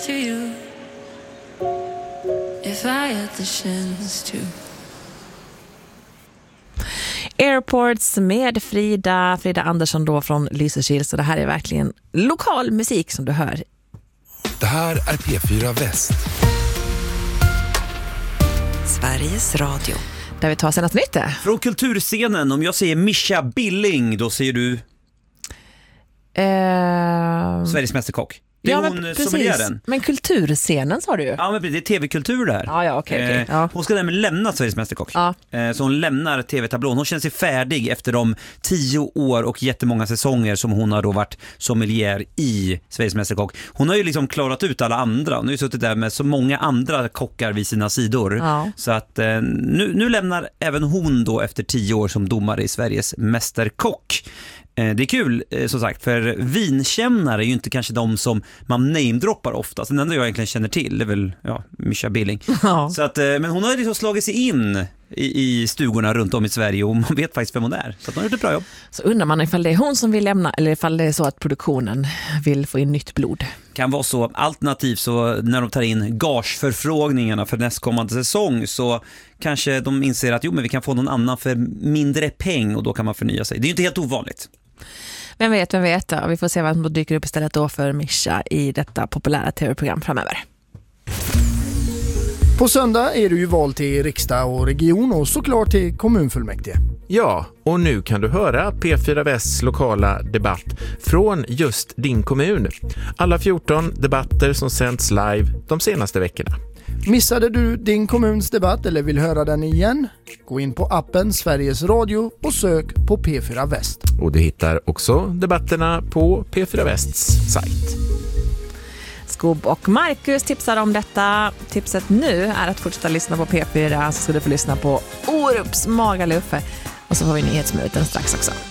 To you, if I had the chance to. Airports med Frida Andersson då från Lysekil. Så det här är verkligen lokal musik som du hör. Det här är P4 Väst. Sveriges Radio. Där vi tar senaste nytt. Från kulturscenen, om jag säger Mischa Billing, då säger du Sveriges mästerkock. Det är ja, hon sommelieren. Men kulturscenen sa du ju. Ja, men det är tv-kultur där. Ja, okej. Ja. Hon ska nämligen lämna Sveriges mästerkock. Ja. Så hon lämnar tv-tablån. Hon känner sig färdig efter de 10 år och jättemånga säsonger som hon har då varit sommelier i Sveriges mästerkock. Hon har ju liksom klarat ut alla andra. Hon har ju suttit där med så många andra kockar vid sina sidor. Ja. Så att nu lämnar även hon då efter 10 år som domare i Sveriges mästerkock. Det är kul, som sagt, för vinkännare är ju inte kanske de som man namedroppar ofta. Den enda jag egentligen känner till det är väl Mischa Billing. Ja. Så att, men hon har liksom slagit sig in i stugorna runt om i Sverige och man vet faktiskt vem hon är. Så att hon har gjort ett bra jobb. Så undrar man ifall det är hon som vill lämna eller ifall det är så att produktionen vill få in nytt blod. Kan vara så. Alternativt så när de tar in gageförfrågningarna för nästkommande säsong så kanske de inser att men vi kan få någon annan för mindre peng och då kan man förnya sig. Det är ju inte helt ovanligt. Vem vet. Vi får se vad som dyker upp istället då för Mischa i detta populära tv-program framöver. På söndag är det ju val till riksdag och region och såklart till kommunfullmäktige. Ja, och nu kan du höra P4 Västs lokala debatt från just din kommun. Alla 14 debatter som sänds live de senaste veckorna. Missade du din kommuns debatt eller vill höra den igen? Gå in på appen Sveriges Radio och sök på P4 Väst. Och du hittar också debatterna på P4 Västs sajt. Skob och Marcus tipsar om detta. Tipset nu är att fortsätta lyssna på P4 så ska du få lyssna på Orups Magaluffe. Och så får vi nyhetsminuten strax också.